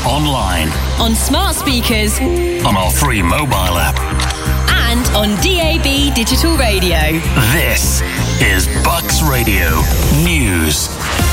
online, on smart speakers, on our free mobile app, and on DAB digital radio. This is Bucks Radio News.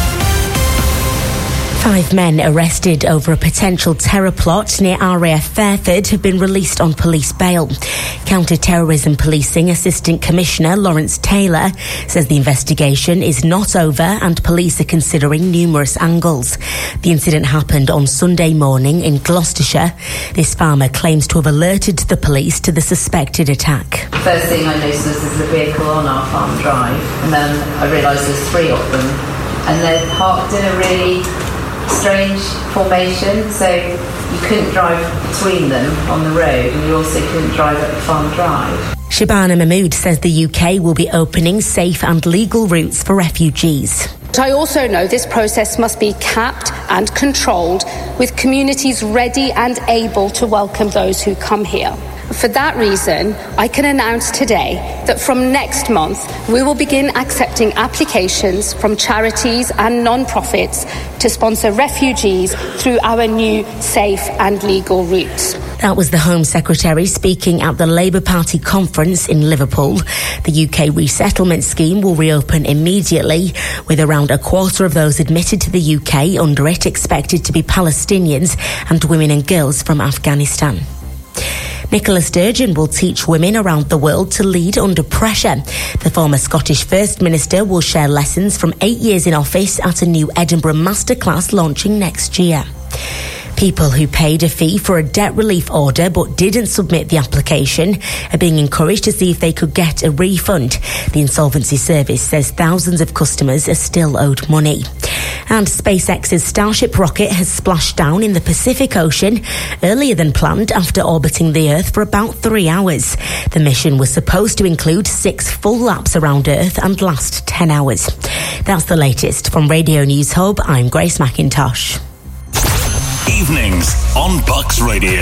5 men arrested over a potential terror plot near RAF Fairford have been released on police bail. Counter-Terrorism Policing Assistant Commissioner Lawrence Taylor says the investigation is not over and police are considering numerous angles. The incident happened on Sunday morning in Gloucestershire. This farmer claims to have alerted the police to the suspected attack. First thing I noticed was there's a vehicle on our farm drive, and then I realised there's 3 of them, and they're parked in a really strange formation, so you couldn't drive between them on the road, and you also couldn't drive up the farm drive. Shabana Mahmood says the UK will be opening safe and legal routes for refugees. I also know this process must be capped and controlled, with communities ready and able to welcome those who come here. For that reason, I can announce today that from next month, we will begin accepting applications from charities and non-profits to sponsor refugees through our new safe and legal routes. That was the Home Secretary speaking at the Labour Party conference in Liverpool. The UK resettlement scheme will reopen immediately, with around a quarter of those admitted to the UK under it expected to be Palestinians and women and girls from Afghanistan. Nicola Sturgeon will teach women around the world to lead under pressure. The former Scottish First Minister will share lessons from 8 years in office at a new Edinburgh masterclass launching next year. People who paid a fee for a debt relief order but didn't submit the application are being encouraged to see if they could get a refund. The Insolvency Service says thousands of customers are still owed money. And SpaceX's Starship rocket has splashed down in the Pacific Ocean earlier than planned after orbiting the Earth for about 3 hours. The mission was supposed to include 6 full laps around Earth and last 10 hours. That's the latest from Radio News Hub. I'm Grace McIntosh. Evenings on Bucks Radio.